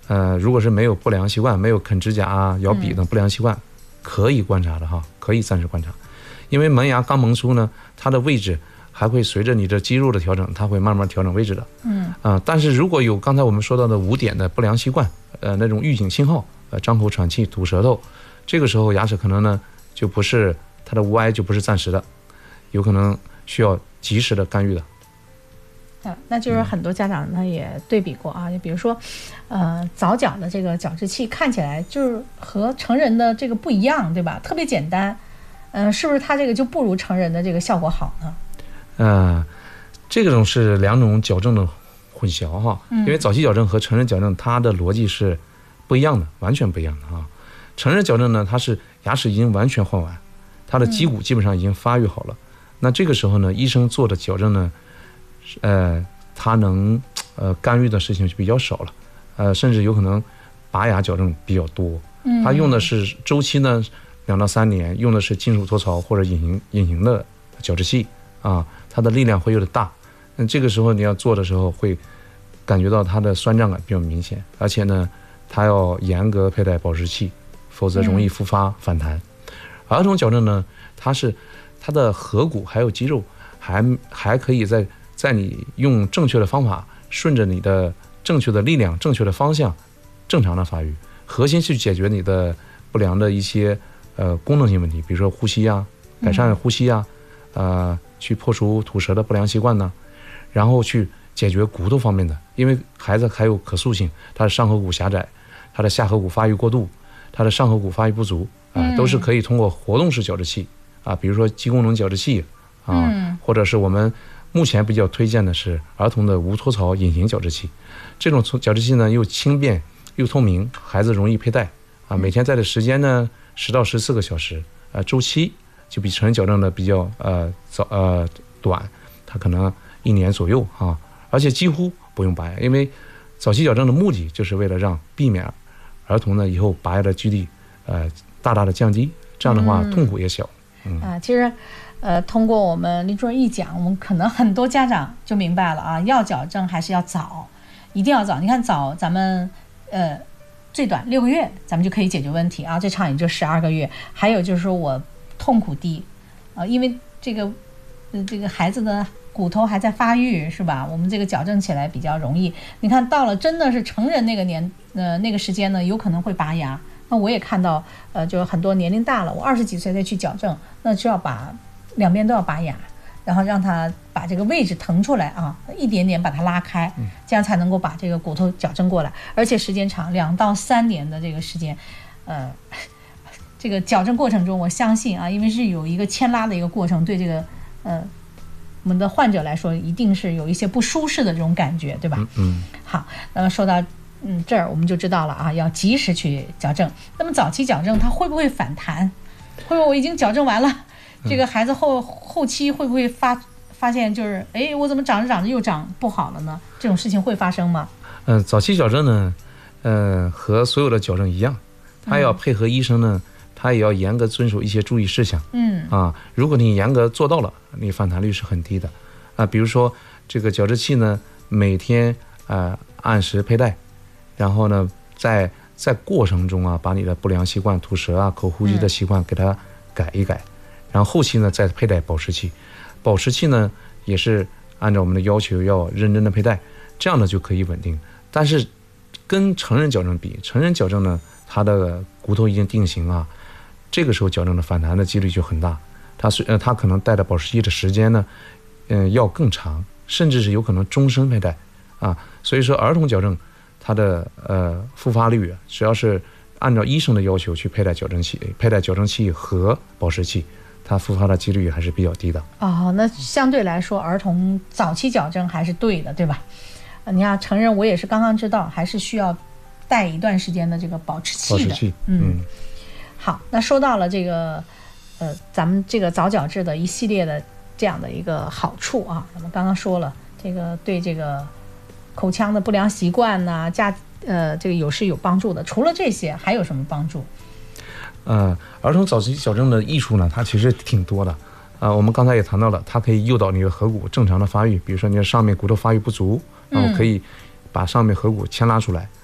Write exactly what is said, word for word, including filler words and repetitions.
呃，如果是没有不良习惯，没有啃指甲啊、咬笔等不良习惯，嗯、可以观察的哈，可以暂时观察，因为门牙刚萌出呢，它的位置还会随着你的肌肉的调整，它会慢慢调整位置的。嗯啊、呃，但是如果有刚才我们说到的五点的不良习惯，呃，那种预警信号，呃，张口喘气、吐舌头，这个时候牙齿可能呢就不是它的无癌就不是暂时的，有可能需要及时的干预的。 嗯，那就是很多家长他也对比过啊，就比如说，呃，早矫的这个矫治器看起来就是和成人的这个不一样，对吧？特别简单，嗯、呃，是不是它这个就不如成人的这个效果好呢？ 呃，这种是两种矫正的混淆哈，因为早期矫正和成人矫正它的逻辑是不一样的，完全不一样的啊。成人矫正呢，它是牙齿已经完全换完，它的基骨基本上已经发育好了，嗯、那这个时候呢，医生做的矫正呢。呃，他能呃干预的事情就比较少了，呃，甚至有可能拔牙矫正比较多。嗯，他用的是周期呢两到三年，用的是金属托槽或者隐形隐形的矫治器啊，它的力量会有点大。那这个时候你要做的时候，会感觉到它的酸胀感比较明显，而且呢，它要严格佩戴保持器，否则容易复发反弹。嗯、儿童矫正呢，它是它的颌骨还有肌肉还还可以在。在你用正确的方法，顺着你的正确的力量、正确的方向，正常的发育，核心去解决你的不良的一些呃功能性问题，比如说呼吸啊，改善呼吸啊，呃，去破除吐舌的不良习惯呢，然后去解决骨头方面的，因为孩子还有可塑性，他的上颌骨狭窄，他的下颌骨发育过度，他的上颌骨发育不足啊、呃，都是可以通过活动式矫治器啊，比如说肌功能矫治器啊，或者是我们。目前比较推荐的是儿童的无托槽隐形矫治器，这种矫治器呢又轻便又透明，孩子容易佩戴啊。每天戴的时间呢十到十四个小时，呃，周期就比成人矫正的比较呃早呃短，它可能一年左右啊，而且几乎不用拔牙，因为早期矫正的目的就是为了让避免儿童呢以后拔牙的几率呃大大的降低，这样的话痛苦也小。嗯啊，其实。呃，通过我们林主任一讲，我们可能很多家长就明白了啊，要矫正还是要早，一定要早。你看早，咱们呃最短六个月，咱们就可以解决问题啊，最长也就十二个月。还有就是说我痛苦低，啊，因为这个呃这个孩子的骨头还在发育，是吧？我们这个矫正起来比较容易。你看到了真的是成人那个年呃那个时间呢，有可能会拔牙。那我也看到，呃，就是很多年龄大了，我二十几岁再去矫正，那就要把。两边都要拔牙，然后让它把这个位置腾出来啊，一点点把它拉开，这样才能够把这个骨头矫正过来，而且时间长，两到三年的这个时间，呃，这个矫正过程中，我相信啊，因为是有一个牵拉的一个过程，对这个呃我们的患者来说，一定是有一些不舒适的这种感觉，对吧？ 嗯。 好，那么说到嗯这儿，我们就知道了啊，要及时去矫正。那么早期矫正它会不会反弹？会不会我已经矫正完了？这个孩子后后期会不会发发现就是哎我怎么长着长着又长不好了呢？这种事情会发生吗？ 嗯、呃，早期矫正呢，呃和所有的矫正一样，他要配合医生呢，他也要严格遵守一些注意事项。嗯啊，如果你严格做到了，你反弹率是很低的啊。比如说这个矫治器呢，每天呃按时佩戴，然后呢在在过程中啊，把你的不良习惯、吐舌啊、口呼吸的习惯给它改一改。嗯，然后后期呢再佩戴保持器，保持器呢也是按照我们的要求要认真的佩戴，这样呢就可以稳定。但是跟成人矫正比，成人矫正呢它的骨头已经定型啊，这个时候矫正的反弹的几率就很大，它虽呃它可能戴的保持器的时间呢，嗯、呃、要更长，甚至是有可能终身佩戴啊。所以说儿童矫正它的呃复发率，只要是按照医生的要求去佩戴矫正器、佩戴矫正器和保持器，它复发的几率还是比较低的。 哦，那相对来说，儿童早期矫正还是对的，对吧？你看成人，我也是刚刚知道，还是需要带一段时间的这个保持器的。 保持器， 嗯。嗯好，那说到了这个，呃，咱们这个早矫治的一系列的这样的一个好处啊，我们刚刚说了，这个对这个口腔的不良习惯呐、啊，加呃这个有是有帮助的。除了这些，还有什么帮助？ 呃，儿童早期矫正的益处呢，它其实挺多的。啊、呃，我们刚才也谈到了，它可以诱导你的颌骨正常的发育，比如说你的上面骨头发育不足，然后可以把上面颌骨牵拉出来，